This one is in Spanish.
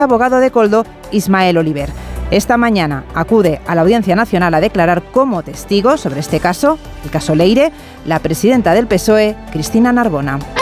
abogado de Koldo, Ismael Oliver. Esta mañana acude a la Audiencia Nacional a declarar como testigo sobre este caso, el caso Leire, la presidenta del PSOE, Cristina Narbona.